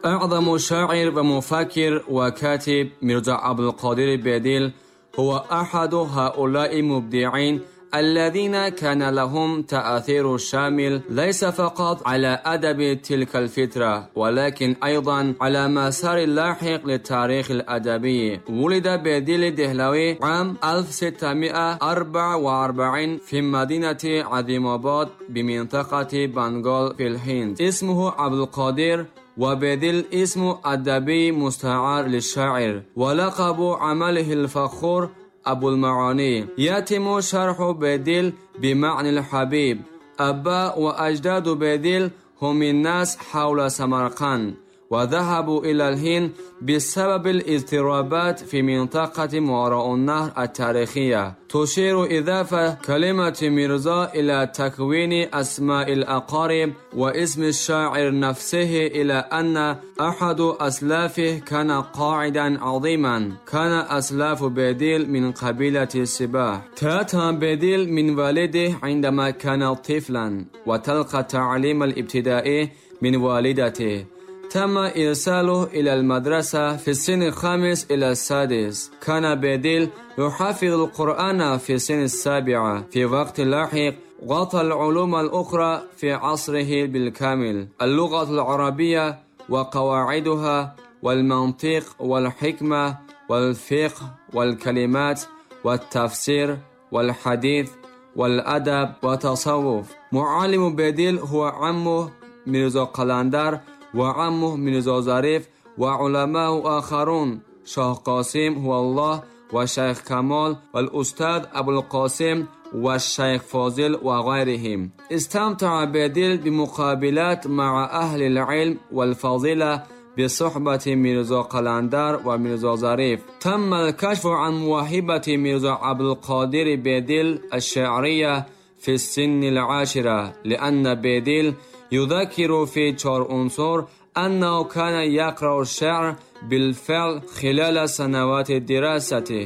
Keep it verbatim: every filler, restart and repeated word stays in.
أعظم شاعر ومفكر وكاتب ميرزا عبد القادر بديل هو أحد هؤلاء المبدعين الذين كان لهم تأثير شامل ليس فقط على أدب تلك الفترة ولكن أيضا على مسار لاحق للتاريخ الأدبي. ولد بديل الدهلوي عام ألف وستمائة وأربعة وأربعين في مدينة عظيم آباد بمنطقة بنغال في الهند. اسمه عبد القادر وبديل اسم أدبي مستعار للشاعر، ولقب عمله الفخور أبو المعاني. يتم شرح بديل بمعنى الحبيب. أباء وأجداد بديل هم الناس حول سمرقند وذهبوا إلى الهند بسبب الاضطرابات في منطقة ما وراء النهر التاريخية. تشير إضافة كلمة ميرزا إلى تكوين أسماء الأقارب واسم الشاعر نفسه إلى أن أحد أسلافه كان قاعدا عظيما. كان أسلاف بديل من قبيلة السباح. تأتى بديل من والده عندما كان طفلا وتلقى التعليم الابتدائي من والدته. تم إرساله إلى المدرسة في السن الخامس إلى السادس. كان بديل يحفظ القرآن في السن السابعة. في وقت لاحق غطى العلوم الأخرى في عصره بالكامل: اللغة العربية وقواعدها والمنطق والحكمة والفقه والكلمات والتفسير والحديث والأدب والتصوف. معلم بديل هو عمه ميرزا قلندر وعمه ميرزا ظریف وعلماء آخرون: شاه قاسم هو الله وشيخ كمال والأستاذ أبو القاسم والشيخ فاضل وغيرهم. استمتع بديل بمقابلات مع أهل العلم والفضيلة بصحبة ميرزا قلندر وميرزا ظریف. تم الكشف عن موهبة ميرزا عبد القادر بديل الشعرية في السن العاشرة، لأن بديل يذكر في چهار عنصر أنه كان يقرأ الشعر بالفعل خلال سنوات دراسته.